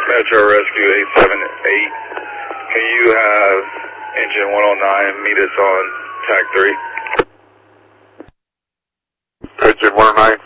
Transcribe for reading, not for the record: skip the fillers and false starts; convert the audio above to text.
Metro Rescue 878. Can you have engine 109 meet us on tag 3? Engine 109.